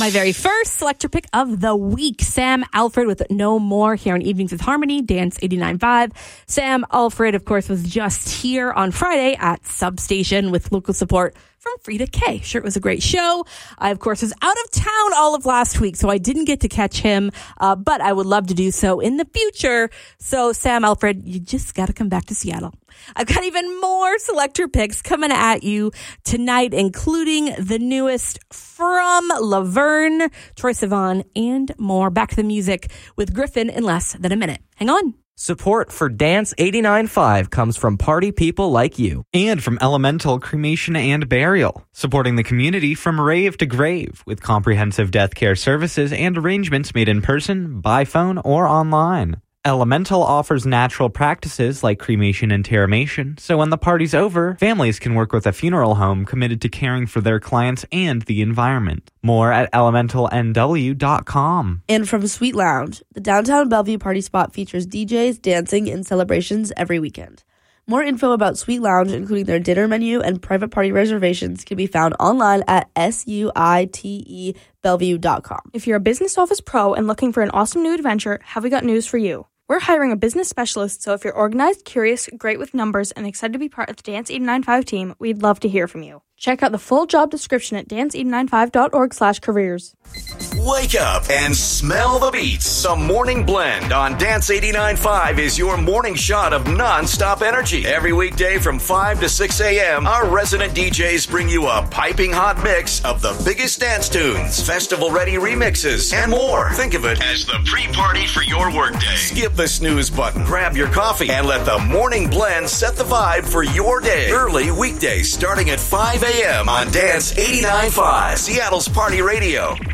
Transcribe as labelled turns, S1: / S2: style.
S1: My very first selector pick of the week, Sam Alford with No More here on Evenings with Harmony, Dance 89.5. Sam Alford, of course, was just here on Friday at Substation with local support from Frida K. Sure, it was a great show. I, of course, was out of town all of last week, so I didn't get to catch him, but I would love to do so in the future. So, Sam Alford, you just got to come back to Seattle. I've got even more selector picks coming at you tonight, including the newest from Laverne, Troye Sivan, and more. Back to the music with Griffin in less than a minute. Hang on.
S2: Support for Dance 89.5 comes from party people like you.
S3: And from Elemental Cremation and Burial, supporting the community from rave to grave with comprehensive death care services and arrangements made in person, by phone, or online. Elemental offers natural practices like cremation and terramation, so when the party's over, families can work with a funeral home committed to caring for their clients and the environment. More at elementalnw.com.
S4: And from Sweet Lounge, the downtown Bellevue party spot features DJs, dancing, and celebrations every weekend. More info about Sweet Lounge, including their dinner menu and private party reservations, can be found online at suitebellevue.com.
S5: If you're a business office pro and looking for an awesome new adventure, have we got news for you? We're hiring a business specialist, so if you're organized, curious, great with numbers, and excited to be part of the Dance 89.5 team, we'd love to hear from you. Check out the full job description at dance895.org/careers.
S6: Wake up and smell the beats. The Morning Blend on Dance 89.5 is your morning shot of non-stop energy. Every weekday from 5 to 6 a.m., our resident DJs bring you a piping hot mix of the biggest dance tunes, festival-ready remixes, and more. Think of it as the pre-party for your workday. Skip the snooze button, grab your coffee, and let the Morning Blend set the vibe for your day. Early weekdays starting at 5 a.m. on Dance 89.5, Seattle's Party Radio.